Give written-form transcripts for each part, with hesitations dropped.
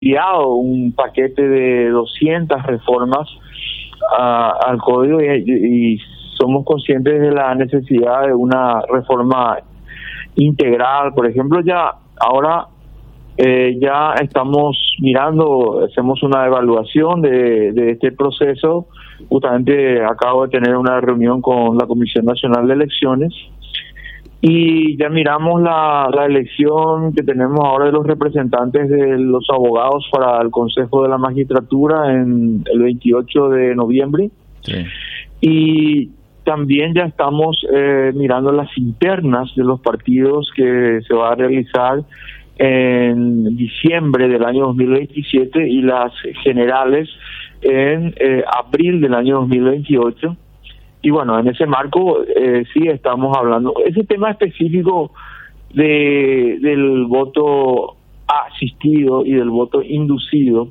enviado un paquete de 200 reformas al código y somos conscientes de la necesidad de una reforma integral. Por ejemplo, ahora ya estamos mirando, hacemos una evaluación de este proceso. Justamente acabo de tener una reunión con la Comisión Nacional de Elecciones y ya miramos la elección que tenemos ahora de los representantes de los abogados para el Consejo de la Magistratura en el 28 de noviembre. Sí. Y también ya estamos mirando las internas de los partidos que se va a realizar en diciembre del año 2027 y las generales en abril del año 2028. Y bueno, en ese marco sí estamos hablando. Ese tema específico del voto asistido y del voto inducido,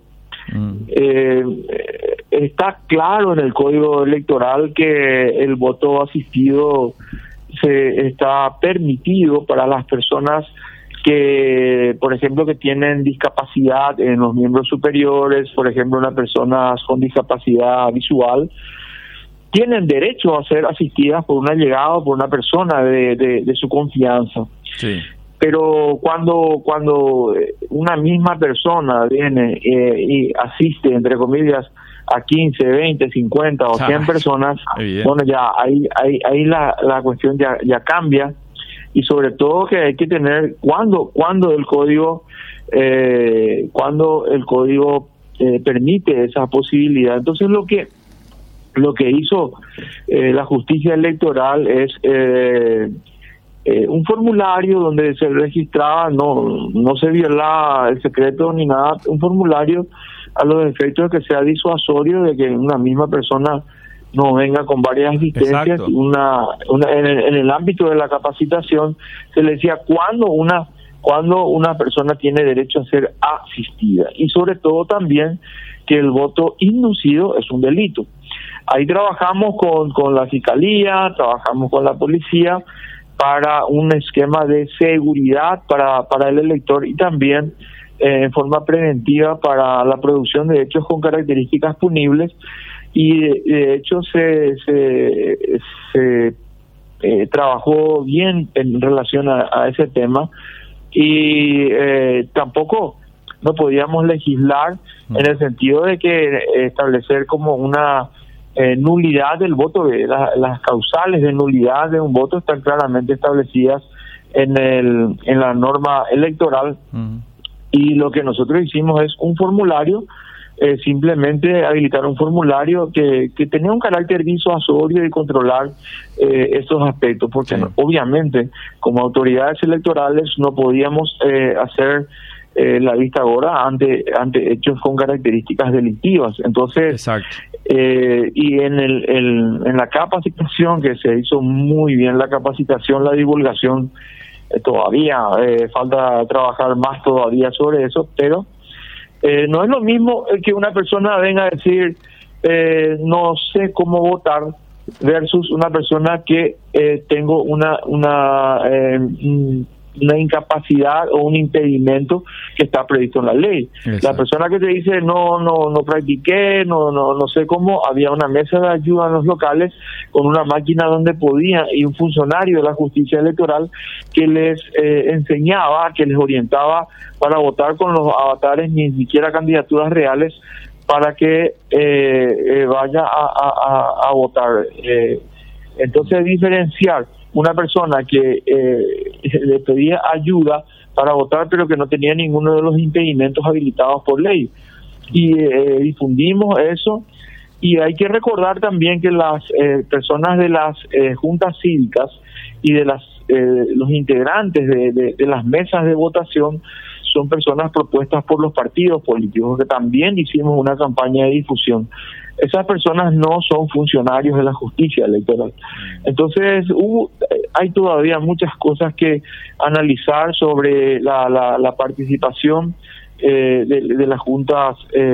está claro en el Código Electoral que el voto asistido está permitido para las personas que, por ejemplo, que tienen discapacidad en los miembros superiores, por ejemplo, una persona con discapacidad visual, tienen derecho a ser asistidas por un allegado o por una persona de su confianza. Sí. Pero cuando una misma persona viene y asiste, entre comillas, a 15, 20, 50 o 100 personas, bueno, ya ahí la cuestión ya cambia. Y sobre todo que hay que tener cuando el código permite esa posibilidad. Entonces lo que hizo la justicia electoral es un formulario donde se registraba, no se violaba el secreto ni nada, un formulario a los efectos de que sea disuasorio de que una misma persona no venga con varias asistencias. En el ámbito de la capacitación se le decía cuando una persona tiene derecho a ser asistida, y sobre todo también que el voto inducido es un delito. Ahí trabajamos con la Fiscalía, trabajamos con la Policía para un esquema de seguridad para el elector y también en forma preventiva para la producción de hechos con características punibles. Y de hecho se trabajó bien en relación a ese tema, y tampoco no podíamos legislar en el sentido de que establecer como una nulidad del voto. Las causales de nulidad de un voto están claramente establecidas en la norma electoral. Y lo que nosotros hicimos es un formulario, simplemente habilitar un formulario que tenía un carácter disuasorio y controlar estos aspectos, porque obviamente como autoridades electorales no podíamos hacer la vista gorda ante hechos con características delictivas. Entonces, y en la capacitación, que se hizo muy bien la capacitación, la divulgación, todavía falta trabajar más todavía sobre eso, pero no es lo mismo que una persona venga a decir no sé cómo votar versus una persona que tengo una incapacidad o un impedimento que está previsto en la ley. Exacto. La persona que te dice no practiqué, no sé cómo, había una mesa de ayuda en los locales con una máquina donde podía, y un funcionario de la justicia electoral que les enseñaba, que les orientaba para votar con los avatares, ni siquiera candidaturas reales, para que vaya a votar. Entonces, diferenciar una persona que le pedía ayuda para votar pero que no tenía ninguno de los impedimentos habilitados por ley, y difundimos eso. Y hay que recordar también que las personas de las juntas cívicas y de los integrantes de las mesas de votación son personas propuestas por los partidos políticos, que también hicimos una campaña de difusión. Esas personas no son funcionarios de la justicia electoral. Entonces hay todavía muchas cosas que analizar sobre la participación de las juntas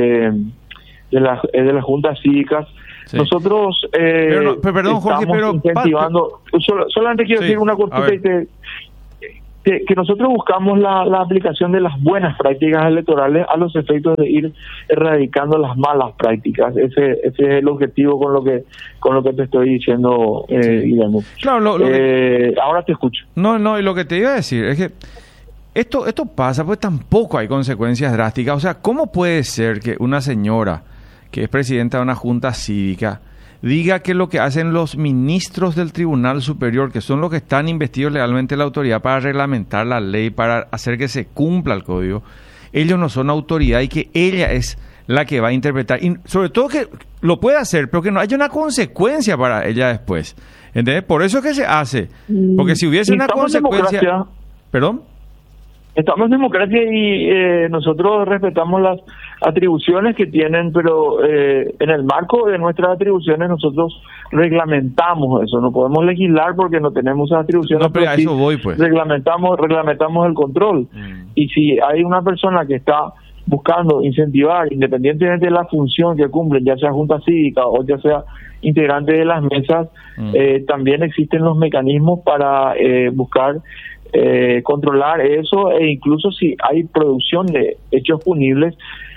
de las juntas cívicas. Sí. Nosotros perdón, Jorge, estamos incentivando. Solamente quiero decir una cosita. que nosotros buscamos la aplicación de las buenas prácticas electorales a los efectos de ir erradicando las malas prácticas. Ese es el objetivo con lo que te estoy diciendo, Guillermo. Claro, ahora te escucho. No, y lo que te iba a decir es que esto pasa, pues tampoco hay consecuencias drásticas. O sea, ¿cómo puede ser que una señora que es presidenta de una junta cívica diga que lo que hacen los ministros del Tribunal Superior, que son los que están investidos legalmente en la autoridad para reglamentar la ley, para hacer que se cumpla el código, ellos no son autoridad y que ella es la que va a interpretar? Y sobre todo que lo puede hacer, pero que no haya una consecuencia para ella después. ¿Entendés? Por eso es que se hace. Porque si hubiese una consecuencia... ¿Perdón? Estamos en democracia y nosotros respetamos las atribuciones que tienen, pero en el marco de nuestras atribuciones nosotros reglamentamos eso. No podemos legislar porque no tenemos esas atribuciones. No, pero a eso voy, pues. Reglamentamos el control. Y si hay una persona que está buscando incentivar, independientemente de la función que cumplen, ya sea junta cívica o ya sea integrante de las mesas, también existen los mecanismos para buscar controlar eso, e incluso si hay producción de hechos punibles,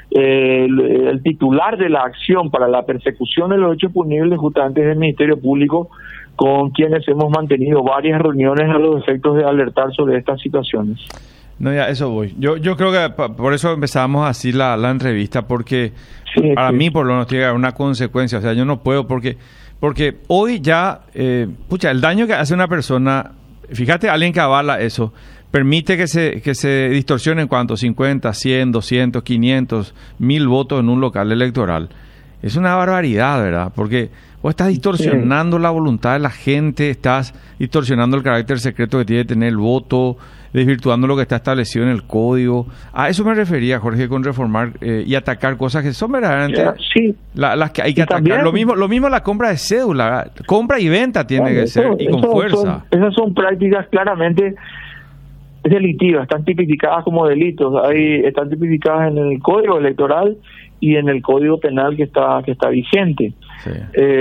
el titular de la acción para la persecución de los hechos punibles justamente es el Ministerio Público, con quienes hemos mantenido varias reuniones a los efectos de alertar sobre estas situaciones. No, ya, eso voy. Yo creo que por eso empezábamos así la entrevista, porque para mí por lo menos tiene que haber una consecuencia. O sea, yo no puedo porque hoy ya, el daño que hace una persona, fíjate, alguien que avala eso, permite que se distorsionen cuánto, 50, 100, 200, 500, 1000 votos en un local electoral. Es una barbaridad, ¿verdad? Porque vos estás distorsionando la voluntad de la gente, estás distorsionando el carácter secreto que tiene que tener el voto, desvirtuando lo que está establecido en el código. A eso me refería, Jorge, con reformar y atacar cosas que son verdaderamente las que hay que atacar. Lo mismo la compra de cédula, compra y venta tiene que ser, y con fuerza. Esas son prácticas claramente delictivas, están tipificadas como delitos, están tipificadas en el Código Electoral y en el Código Penal que está vigente. Sí.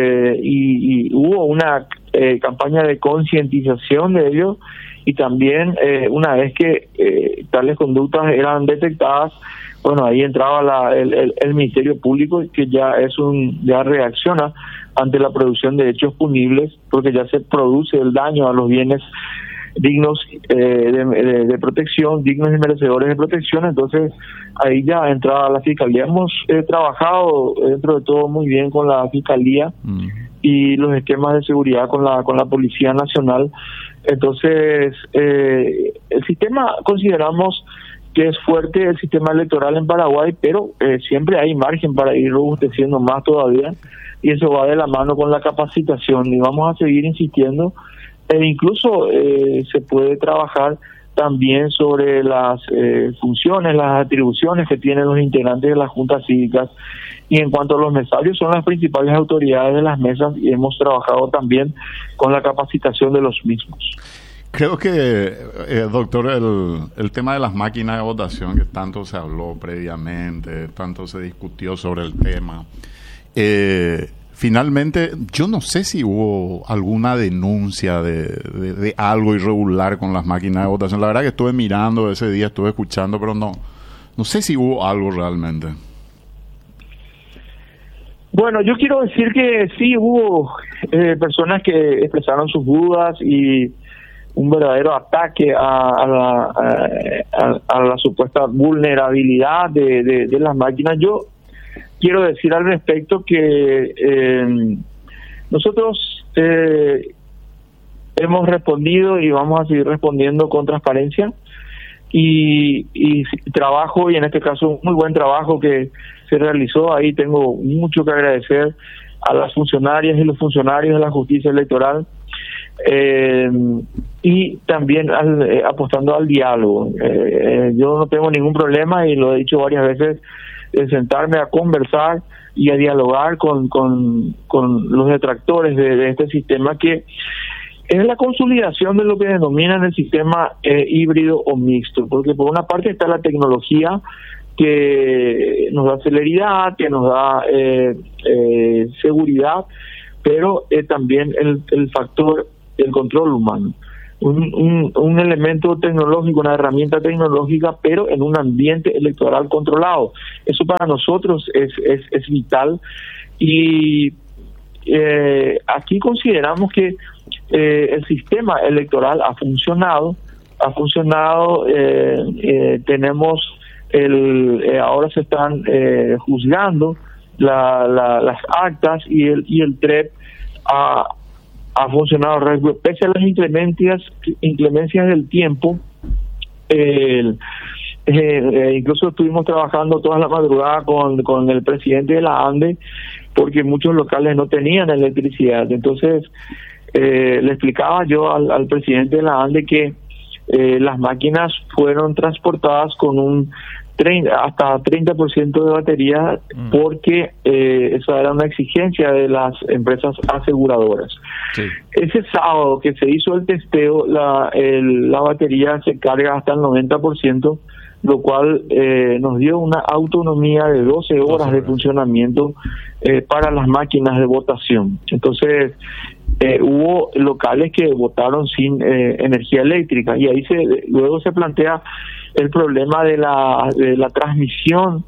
Y hubo una campaña de concientización de ello, y también una vez que tales conductas eran detectadas, bueno, ahí entraba el Ministerio Público, que ya reacciona ante la producción de hechos punibles, porque ya se produce el daño a los bienes dignos de protección, dignos y merecedores de protección. Entonces ahí ya entra la Fiscalía. Hemos trabajado dentro de todo muy bien con la Fiscalía y los esquemas de seguridad con la Policía Nacional. Entonces el sistema, consideramos que es fuerte, el sistema electoral en Paraguay, pero siempre hay margen para ir robusteciendo más todavía, y eso va de la mano con la capacitación, y vamos a seguir insistiendo. E incluso se puede trabajar también sobre las funciones, las atribuciones que tienen los integrantes de las juntas cívicas. Y en cuanto a los mesarios, son las principales autoridades de las mesas, y hemos trabajado también con la capacitación de los mismos. Creo que, doctor, el tema de las máquinas de votación, que tanto se habló previamente, tanto se discutió sobre el tema, finalmente, yo no sé si hubo alguna denuncia de algo irregular con las máquinas de votación. La verdad que estuve mirando ese día, estuve escuchando, pero no sé si hubo algo realmente. Bueno, yo quiero decir que sí hubo personas que expresaron sus dudas y un verdadero ataque a la supuesta vulnerabilidad de las máquinas. Yo quiero decir al respecto que nosotros hemos respondido y vamos a seguir respondiendo con transparencia y trabajo, y en este caso un muy buen trabajo que se realizó. Ahí tengo mucho que agradecer a las funcionarias y los funcionarios de la justicia electoral, y también apostando al diálogo. Yo no tengo ningún problema, y lo he dicho varias veces, de sentarme a conversar y a dialogar con los detractores de este sistema, que es la consolidación de lo que denominan el sistema híbrido o mixto, porque por una parte está la tecnología que nos da celeridad, que nos da seguridad, pero también el factor, el control humano. un elemento tecnológico, una herramienta tecnológica, pero en un ambiente electoral controlado. Eso para nosotros es vital, y aquí consideramos que el sistema electoral ha funcionado, tenemos ahora se están juzgando las actas, y el TREP ha funcionado pese a las inclemencias del tiempo. Incluso estuvimos trabajando toda la madrugada con el presidente de la ANDE, porque muchos locales no tenían electricidad. Entonces le explicaba yo al presidente de la ANDE que las máquinas fueron transportadas con un hasta 30% de batería, porque eso era una exigencia de las empresas aseguradoras. Sí. Ese sábado que se hizo el testeo, la batería se carga hasta el 90%, lo cual nos dio una autonomía de 12 horas de funcionamiento para las máquinas de votación. Entonces hubo locales que votaron sin energía eléctrica, y ahí luego se plantea el problema de la transmisión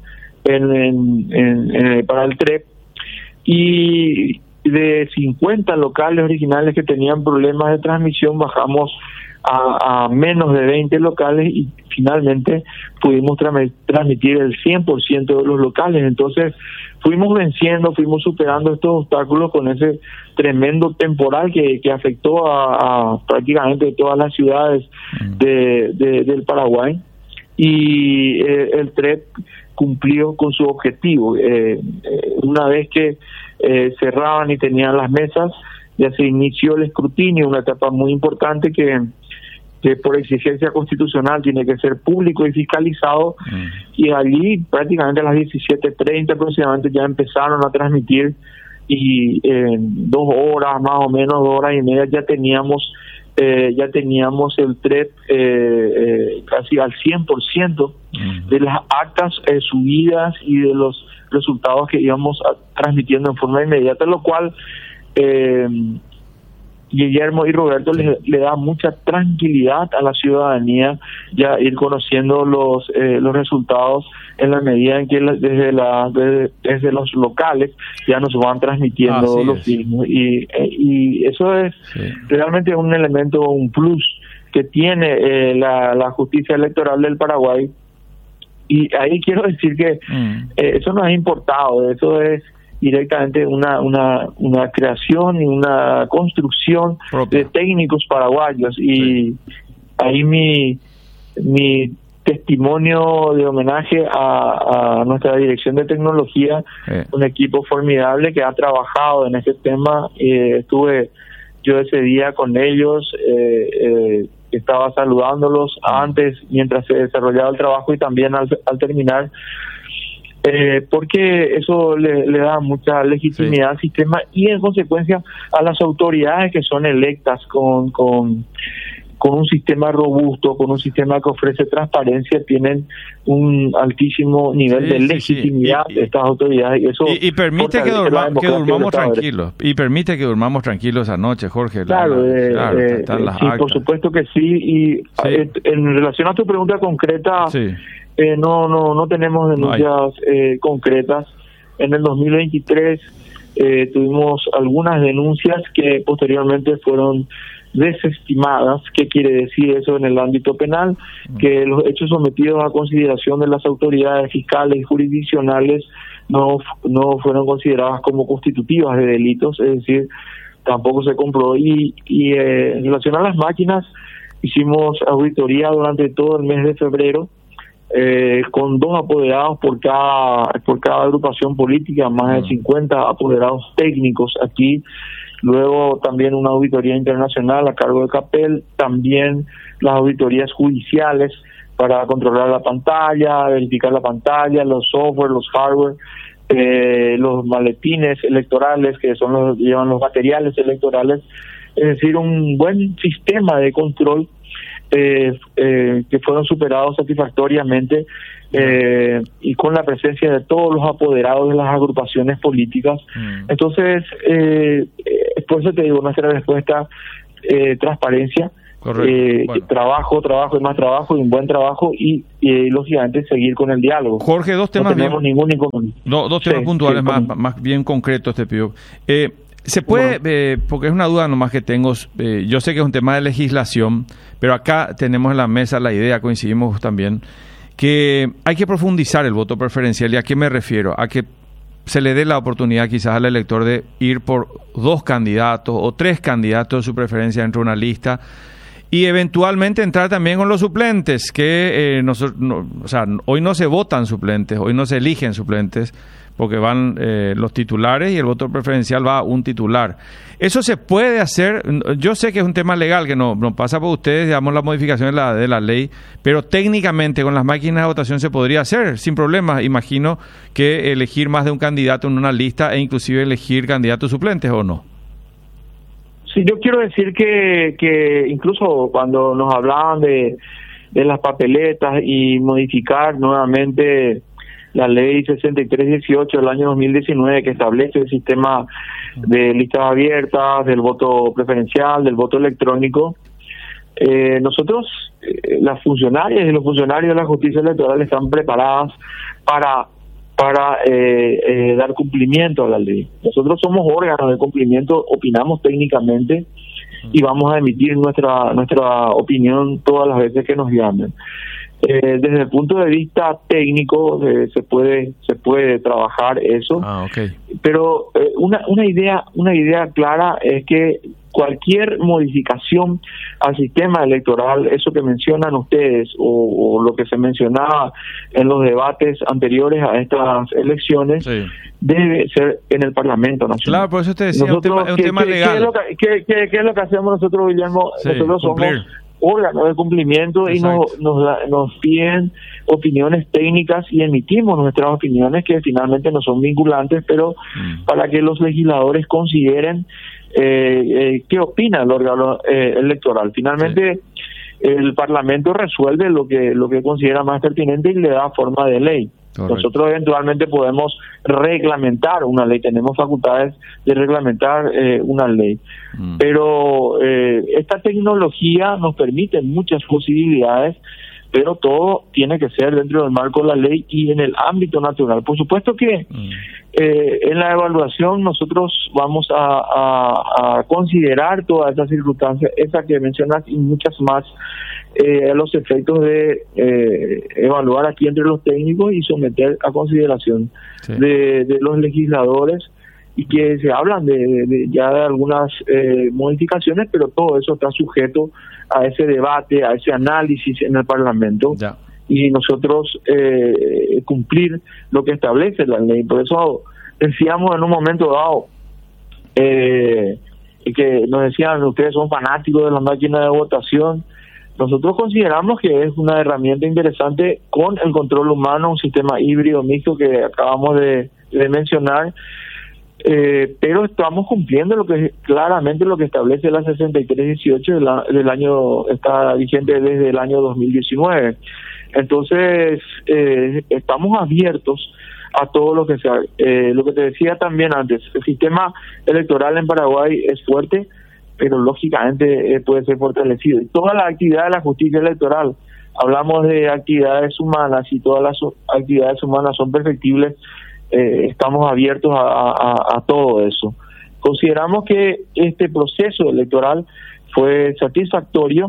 para el TREP, y de 50 locales originales que tenían problemas de transmisión bajamos a menos de 20 locales, y finalmente pudimos transmitir el 100% de los locales. Entonces fuimos fuimos superando estos obstáculos con ese tremendo temporal que afectó a prácticamente todas las ciudades del Paraguay, y el TREP cumplió con su objetivo. Una vez que cerraban y tenían las mesas, ya se inició el escrutinio, una etapa muy importante que por exigencia constitucional tiene que ser público y fiscalizado, y allí prácticamente a las 17:30 aproximadamente ya empezaron a transmitir, y en 2 horas, más o menos 2 horas y media, ya teníamos el TREP casi al 100% de las actas subidas y de los resultados que íbamos transmitiendo en forma inmediata, lo cual Guillermo y Roberto le da mucha tranquilidad a la ciudadanía ya ir conociendo los resultados, en la medida en que desde los locales ya nos van transmitiendo los mismos, y eso es realmente un elemento, un plus que tiene la justicia electoral del Paraguay. Y ahí quiero decir que eso no es importado, eso es directamente una creación y una construcción de técnicos paraguayos, y ahí mi testimonio de homenaje a nuestra dirección de tecnología, un equipo formidable que ha trabajado en este tema. Estuve yo ese día con ellos, estaba saludándolos antes, mientras se desarrollaba el trabajo, y también al terminar, porque eso le da mucha legitimidad al sistema, y en consecuencia a las autoridades que son electas con un sistema robusto, con un sistema que ofrece transparencia, tienen un altísimo nivel de legitimidad de estas autoridades, y eso permite que durmamos tranquilos, y permite que durmamos tranquilos anoche, Jorge. Por supuesto que sí. Y en relación a tu pregunta concreta, no tenemos denuncias concretas. En el 2023 tuvimos algunas denuncias que posteriormente fueron desestimadas. ¿Qué quiere decir eso en el ámbito penal? Que los hechos sometidos a consideración de las autoridades fiscales y jurisdiccionales no fueron consideradas como constitutivas de delitos, es decir, tampoco se comprobó. Y en relación a las máquinas, hicimos auditoría durante todo el mes de febrero, con 2 apoderados por cada agrupación política, más de 50 apoderados técnicos aquí. Luego también una auditoría internacional a cargo de CAPEL, también las auditorías judiciales para controlar la pantalla, verificar la pantalla, los software, los hardware, los maletines electorales, que son llevan los materiales electorales, es decir, un buen sistema de control que fueron superados satisfactoriamente, y con la presencia de todos los apoderados de las agrupaciones políticas. Entonces, por eso te digo, nuestra respuesta, transparencia, trabajo y más trabajo y un buen trabajo y lógicamente seguir con el diálogo. Jorge, dos temas no tenemos ningún inconveniente. Dos temas puntuales más bien concretos te pido. Se puede, porque es una duda nomás que tengo, yo sé que es un tema de legislación, pero acá tenemos en la mesa la idea, coincidimos también, que hay que profundizar el voto preferencial. ¿Y a qué me refiero? A que se le dé la oportunidad quizás al elector de ir por 2 candidatos o 3 candidatos de su preferencia dentro de una lista y eventualmente entrar también con los suplentes, que hoy no se votan suplentes, hoy no se eligen suplentes, porque van los titulares y el voto preferencial va a un titular. Eso se puede hacer, yo sé que es un tema legal que no pasa por ustedes, digamos, la modificación de la ley, pero técnicamente con las máquinas de votación se podría hacer sin problemas. Imagino que elegir más de un candidato en una lista e inclusive elegir candidatos suplentes, ¿o no? Sí, yo quiero decir que incluso cuando nos hablaban de las papeletas y modificar nuevamente la ley 6318 del año 2019 que establece el sistema de listas abiertas, del voto preferencial, del voto electrónico, nosotros, las funcionarias y los funcionarios de la justicia electoral están preparadas para dar cumplimiento a la ley. Nosotros somos órganos de cumplimiento, opinamos técnicamente y vamos a emitir nuestra opinión todas las veces que nos llamen. Desde el punto de vista técnico se puede trabajar eso, pero una idea clara es que cualquier modificación al sistema electoral, eso que mencionan ustedes o lo que se mencionaba en los debates anteriores a estas elecciones, debe ser en el Parlamento Nacional. Claro, por eso te decía, nosotros, es un tema legal. ¿Qué es lo que hacemos nosotros, Guillermo? Nosotros somos órganos de cumplimiento. Exacto. Y nos piden opiniones técnicas y emitimos nuestras opiniones que finalmente no son vinculantes, pero para que los legisladores consideren qué opina el órgano electoral. Finalmente el Parlamento resuelve lo que considera más pertinente y le da forma de ley. Correcto. Nosotros eventualmente podemos reglamentar una ley, tenemos facultades de reglamentar una ley, pero esta tecnología nos permite muchas posibilidades, pero todo tiene que ser dentro del marco de la ley y en el ámbito natural. Por supuesto que en la evaluación nosotros vamos a considerar todas esas circunstancias, esa que mencionas y muchas más, a los efectos de evaluar aquí entre los técnicos y someter a consideración de los legisladores, y que se hablan ya de algunas modificaciones, pero todo eso está sujeto a ese debate, a ese análisis en el Parlamento, y nosotros cumplir lo que establece la ley. Por eso decíamos en un momento dado que nos decían, ustedes son fanáticos de la máquina de votación. Nosotros consideramos que es una herramienta interesante con el control humano, un sistema híbrido mixto que acabamos de mencionar, pero estamos cumpliendo claramente lo que establece la 6318 del año, está vigente desde el año 2019. Entonces estamos abiertos a todo lo que sea. Lo que te decía también antes, el sistema electoral en Paraguay es fuerte, pero lógicamente puede ser fortalecido. Y toda la actividad de la justicia electoral, hablamos de actividades humanas y todas las actividades humanas son perfectibles, estamos abiertos a todo eso. Consideramos que este proceso electoral fue satisfactorio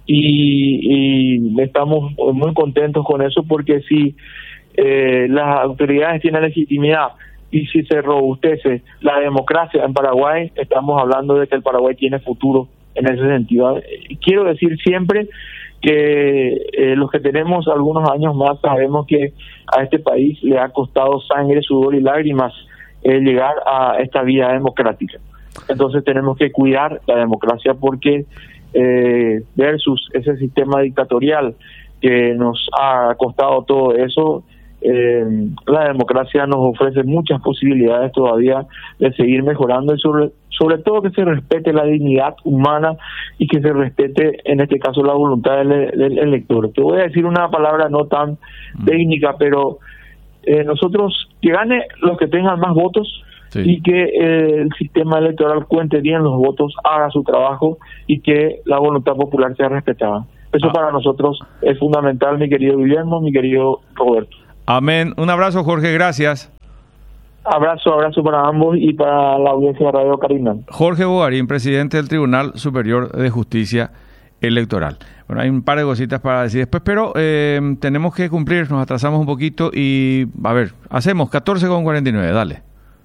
y estamos muy contentos con eso, porque si las autoridades tienen legitimidad y si se robustece la democracia en Paraguay, estamos hablando de que el Paraguay tiene futuro en ese sentido. Quiero decir siempre que los que tenemos algunos años más sabemos que a este país le ha costado sangre, sudor y lágrimas llegar a esta vía democrática. Entonces tenemos que cuidar la democracia, porque versus ese sistema dictatorial que nos ha costado todo eso, la democracia nos ofrece muchas posibilidades todavía de seguir mejorando, y sobre todo que se respete la dignidad humana y que se respete en este caso la voluntad del elector. Te voy a decir una palabra no tan técnica, pero nosotros, que gane los que tengan más votos, Sí. Y que el sistema electoral cuente bien los votos, haga su trabajo y que la voluntad popular sea respetada. Eso para nosotros es fundamental, mi querido Guillermo, mi querido Roberto. Amén. Un abrazo, Jorge, gracias. Abrazo para ambos y para la audiencia de Radio Carinal. Jorge Bogarín, presidente del Tribunal Superior de Justicia Electoral. Bueno, hay un par de cositas para decir después, pero tenemos que cumplir, nos atrasamos un poquito y, a ver, hacemos 14:49, dale.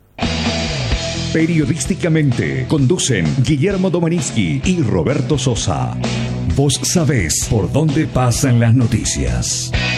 Periodísticamente conducen Guillermo Domaniski y Roberto Sosa. Vos sabés por dónde pasan las noticias.